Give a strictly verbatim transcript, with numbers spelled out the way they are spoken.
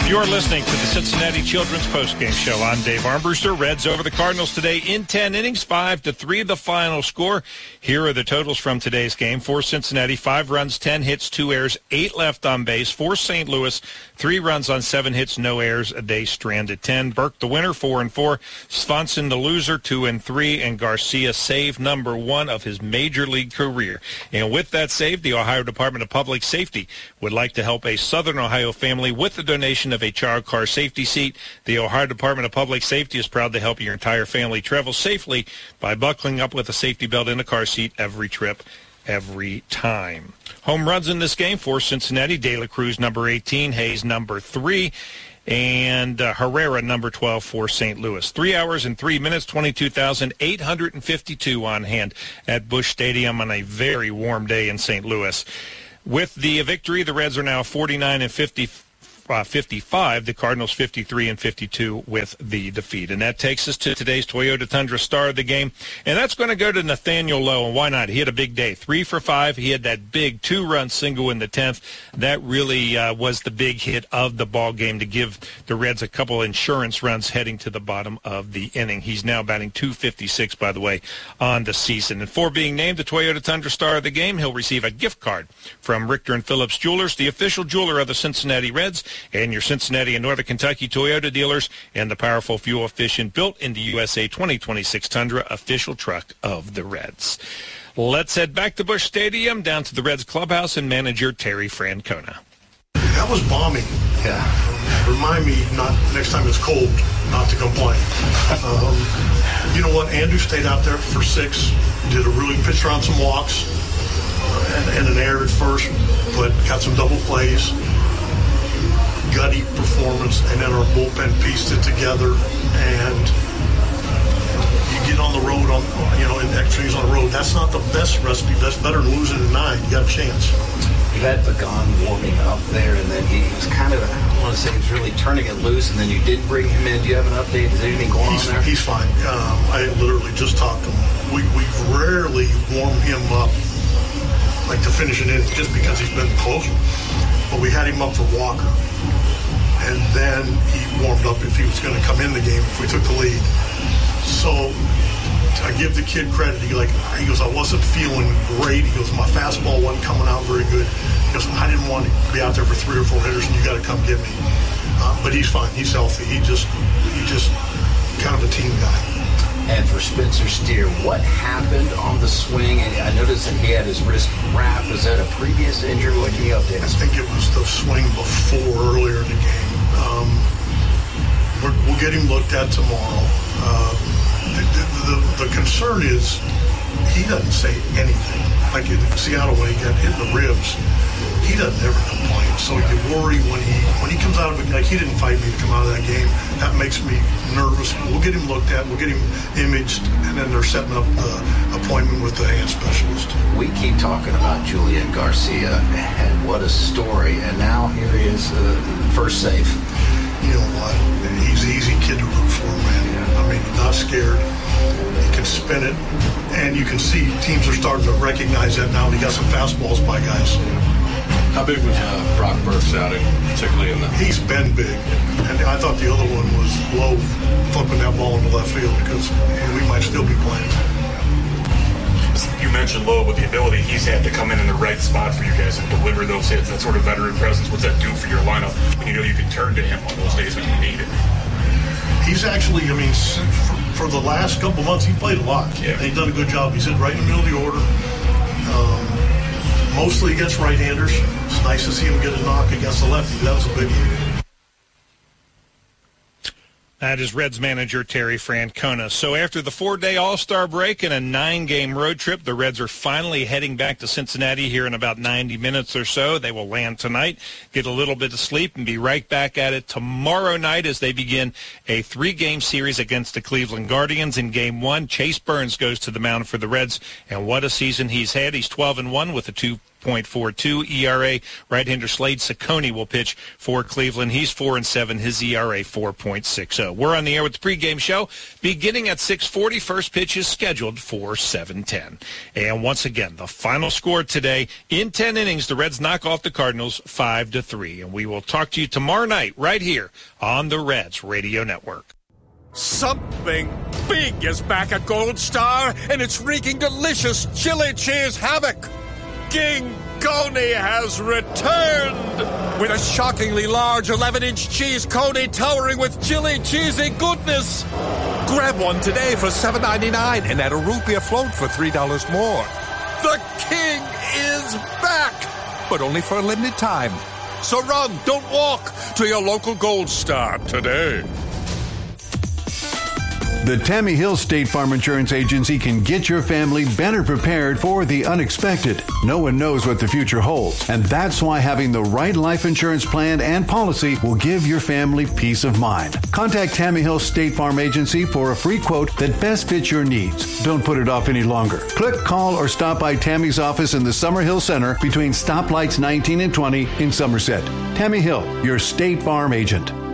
You're listening to the Cincinnati Children's Postgame Show. I'm Dave Armbruster. Reds over the Cardinals today in ten innings, five to three the final score. Here are the totals from today's game. For Cincinnati, five runs, ten hits, two errors, eight left on base. For Saint Louis, three runs on seven hits, no errors, a day stranded ten. Burke the winner, four and four. Swanson the loser, two and three. And Garcia save number one of his major league career. And with that save, the Ohio Department of Public Safety would like to help a Southern Ohio family with the donation of a child car safety seat. The Ohio Department of Public Safety is proud to help your entire family travel safely by buckling up with a safety belt in a car seat every trip, every time. Home runs in this game for Cincinnati: De La Cruz, number eighteen, Hayes, number three, and uh, Herrera, number twelve for Saint Louis. Three hours and three minutes, twenty-two thousand eight hundred fifty-two on hand at Busch Stadium on a very warm day in Saint Louis. With the victory, the Reds are now forty-nine and fifty. Uh, fifty-five, the Cardinals fifty-three and fifty-two with the defeat. And that takes us to today's Toyota Tundra star of the game, and that's going to go to Nathaniel Lowe. And why not? He had a big day, three for five. He had that big two-run single in the tenth. That really uh, was the big hit of the ball game to give the Reds a couple insurance runs heading to the bottom of the inning. He's now batting two fifty-six, by the way, on the season. And for being named the Toyota Tundra star of the game, he'll receive a gift card from Richter and Phillips Jewelers, the official jeweler of the Cincinnati Reds, and your Cincinnati and Northern Kentucky Toyota dealers, and the powerful, fuel-efficient, built in the U S A twenty twenty-six Tundra, official truck of the Reds. Let's head back to Busch Stadium, down to the Reds clubhouse, and manager Terry Francona. That was bombing. Yeah. Um, remind me, not next time it's cold, not to complain. Um, you know what? Andrew stayed out there for six, did a really pitched around some walks, uh, and, and an error at first, but got some double plays. Gutty performance, and then our bullpen pieced it together, and you get on the road, on you know, in extra innings on the road. That's not the best recipe. That's better than losing at nine. You got a chance. You had Pagan warming up there, and then he was kind of, I don't want to say he was really turning it loose, and then you did bring him in. Do you have an update? Is anything going he's, on there? He's fine. Um, I literally just talked to him. We, we've rarely warmed him up like to finish an inning just because he's been closer. But we had him up for Walker. And then he warmed up if he was going to come in the game if we took the lead. So I give the kid credit. He like he goes, I wasn't feeling great. He goes, my fastball wasn't coming out very good. He goes, I didn't want to be out there for three or four hitters, and you got to come get me. Uh, but he's fine. He's healthy. He just he just kind of a team guy. And for Spencer Steer, what happened on the swing? And I noticed that he had his wrist wrapped. Was that a previous injury? What can you update us? I think it was the swing before, earlier in the game. Um, we're, we'll get him looked at tomorrow. Uh, the, the, the concern is he doesn't say anything. Like in Seattle when he got hit in the ribs, he doesn't ever complain. So you worry when he when he comes out of it. Like he didn't fight me to come out of that game. That makes me nervous. We'll get him looked at. We'll get him imaged, and then they're setting up the appointment with the hand specialist. We keep talking about Julian Garcia, and what a story. And now here he is, uh, first save. You know what? He's an easy kid to root for, man. Yeah. I mean, he's not scared. He can spin it, and you can see teams are starting to recognize that now. He got some fastballs by guys. How big was uh, Brock Burke's outing, particularly in the... He's been big, and I thought the other one was low, flipping that ball into left field because we might still be playing. You mentioned Lowe with the ability he's had to come in in the right spot for you guys and deliver those hits, that sort of veteran presence. What's that do for your lineup when you know you can turn to him on those days when you need it? He's actually, I mean, for, for the last couple months, he played a lot. Yeah. He's done a good job. He's hit right in the middle of the order. Um, Mostly against right-handers. It's nice to see him get a knock against the lefty. That was a big one. That is Reds manager Terry Francona. So after the four-day All-Star break and a nine-game road trip, the Reds are finally heading back to Cincinnati here in about ninety minutes or so. They will land tonight, get a little bit of sleep, and be right back at it tomorrow night as they begin a three-game series against the Cleveland Guardians. In Game one, Chase Burns goes to the mound for the Reds, and what a season he's had. He's twelve and one with a two point four two E R A. Right-hander Slade Ciccone will pitch for Cleveland. He's four and seven. His E R A four point six oh. We're on the air with the pregame show beginning at six forty. First pitch is scheduled for seven ten. And once again, the final score today in ten innings, the Reds knock off the Cardinals five to three. And we will talk to you tomorrow night right here on the Reds Radio Network. Something big is back at Gold Star, and it's wreaking delicious chili cheese havoc. King Coney has returned with a shockingly large eleven-inch cheese coney towering with chili cheesy goodness. Grab one today for seven ninety-nine and add a root beer float for three dollars more. The king is back, but only for a limited time. So run, don't walk, to your local Gold Star today. The Tammy Hill State Farm Insurance Agency can get your family better prepared for the unexpected. No one knows what the future holds, and that's why having the right life insurance plan and policy will give your family peace of mind. Contact Tammy Hill State Farm Agency for a free quote that best fits your needs. Don't put it off any longer. Click, call, or stop by Tammy's office in the Summerhill Center between stoplights nineteen and twenty in Somerset. Tammy Hill, your State Farm agent.